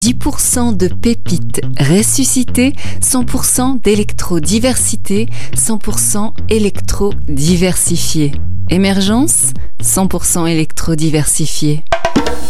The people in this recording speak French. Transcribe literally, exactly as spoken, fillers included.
dix pour cent de pépites ressuscitées, cent pour cent d'électrodiversité, cent pour cent électrodiversifié. Émergence, cent pour cent électrodiversifié.